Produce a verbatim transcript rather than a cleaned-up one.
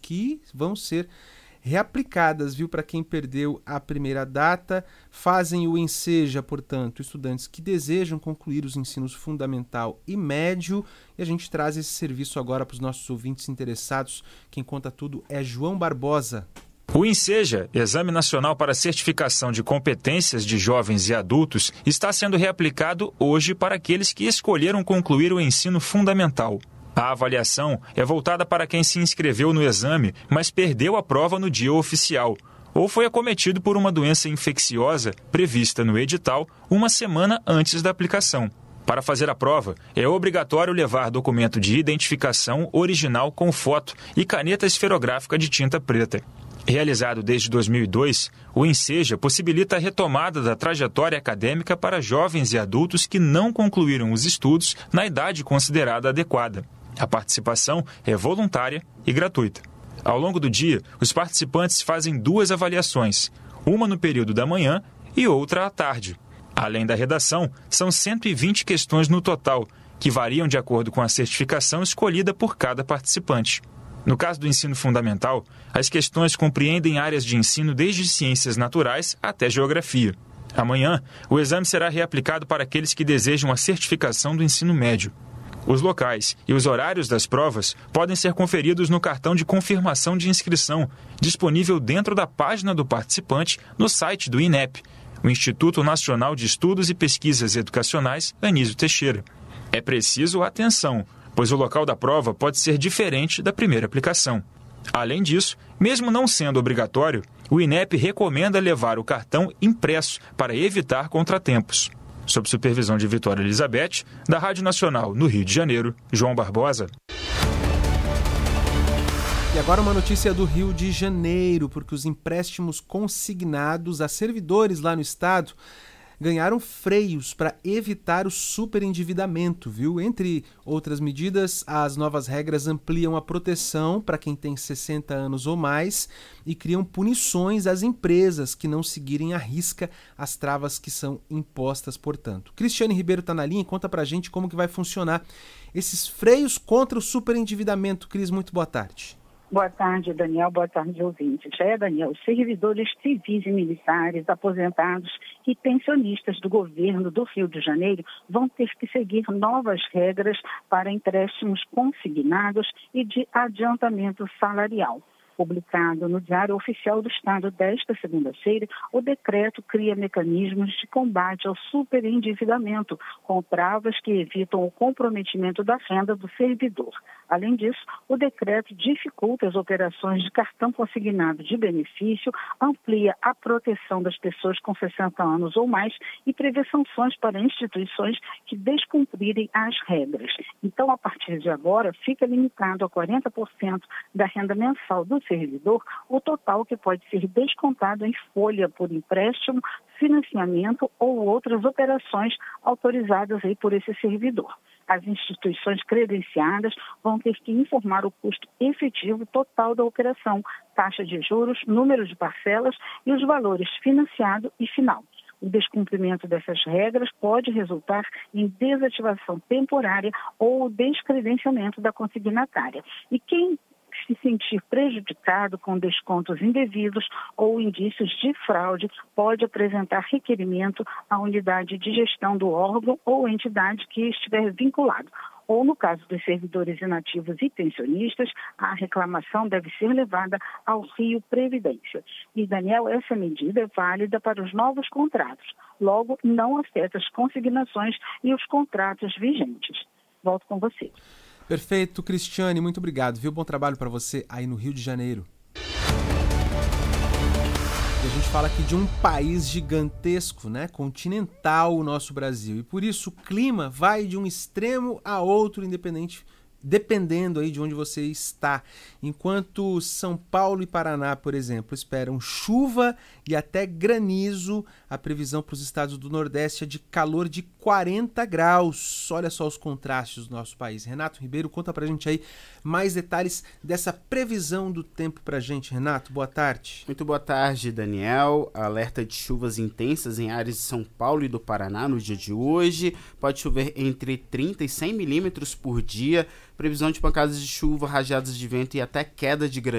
que vão ser reaplicadas, viu, para quem perdeu a primeira data. Fazem o Enseja, portanto, estudantes que desejam concluir os ensinos fundamental e médio, e a gente traz esse serviço agora para os nossos ouvintes interessados. Quem conta tudo é João Barbosa. O Enseja, Exame Nacional para Certificação de Competências de Jovens e Adultos, está sendo reaplicado hoje para aqueles que escolheram concluir o ensino fundamental. A avaliação é voltada para quem se inscreveu no exame, mas perdeu a prova no dia oficial, ou foi acometido por uma doença infecciosa prevista no edital uma semana antes da aplicação. Para fazer a prova, é obrigatório levar documento de identificação original com foto e caneta esferográfica de tinta preta. Realizado desde dois mil e dois, o Enseja possibilita a retomada da trajetória acadêmica para jovens e adultos que não concluíram os estudos na idade considerada adequada. A participação é voluntária e gratuita. Ao longo do dia, os participantes fazem duas avaliações, uma no período da manhã e outra à tarde. Além da redação, são cento e vinte questões no total, que variam de acordo com a certificação escolhida por cada participante. No caso do ensino fundamental, as questões compreendem áreas de ensino desde ciências naturais até geografia. Amanhã, o exame será reaplicado para aqueles que desejam a certificação do ensino médio. Os locais e os horários das provas podem ser conferidos no cartão de confirmação de inscrição, disponível dentro da página do participante no site do INEP, o Instituto Nacional de Estudos e Pesquisas Educacionais Anísio Teixeira. É preciso atenção, pois o local da prova pode ser diferente da primeira aplicação. Além disso, mesmo não sendo obrigatório, o INEP recomenda levar o cartão impresso para evitar contratempos. Sob supervisão de Vitória Elizabeth, da Rádio Nacional no Rio de Janeiro, João Barbosa. E agora uma notícia do Rio de Janeiro, porque os empréstimos consignados a servidores lá no estado ganharam freios para evitar o superendividamento, viu? Entre outras medidas, as novas regras ampliam a proteção para quem tem sessenta anos ou mais e criam punições às empresas que não seguirem à risca as travas que são impostas, portanto. Cristiane Ribeiro está na linha e conta para a gente como que vai funcionar esses freios contra o superendividamento. Cris, muito boa tarde. Boa tarde, Daniel. Boa tarde, ouvintes. É, Daniel, os servidores civis e militares, aposentados e pensionistas do governo do Rio de Janeiro vão ter que seguir novas regras para empréstimos consignados e de adiantamento salarial. Publicado no Diário Oficial do Estado desta segunda-feira, o decreto cria mecanismos de combate ao superendividamento, com travas que evitam o comprometimento da renda do servidor. Além disso, o decreto dificulta as operações de cartão consignado de benefício, amplia a proteção das pessoas com sessenta anos ou mais e prevê sanções para instituições que descumprirem as regras. Então, a partir de agora, fica limitado a quarenta por cento da renda mensal do servidor o total que pode ser descontado em folha por empréstimo, financiamento ou outras operações autorizadas aí por esse servidor. As instituições credenciadas vão ter que informar o custo efetivo total da operação, taxa de juros, número de parcelas e os valores financiado e final. O descumprimento dessas regras pode resultar em desativação temporária ou descredenciamento da consignatária. E quem se sentir prejudicado com descontos indevidos ou indícios de fraude, pode apresentar requerimento à unidade de gestão do órgão ou entidade que estiver vinculado. Ou, no caso dos servidores inativos e pensionistas, a reclamação deve ser levada ao Rio Previdência. E, Daniel, essa medida é válida para os novos contratos. Logo, não afeta as consignações e os contratos vigentes. Volto com você. Perfeito, Cristiane, muito obrigado, viu? Bom trabalho para você aí no Rio de Janeiro. E a gente fala aqui de um país gigantesco, né? Continental, o nosso Brasil. E por isso o clima vai de um extremo a outro, independente, dependendo aí de onde você está. Enquanto São Paulo e Paraná, por exemplo, esperam chuva e até granizo, a previsão para os estados do Nordeste é de calor de quarenta graus. Olha só os contrastes do nosso país. Renato Ribeiro, conta pra gente aí mais detalhes dessa previsão do tempo pra gente. Renato, boa tarde. Muito boa tarde, Daniel. Alerta de chuvas intensas em áreas de São Paulo e do Paraná no dia de hoje. Pode chover entre trinta e cem milímetros por dia. Previsão de pancadas de chuva, rajadas de vento e até queda de granizo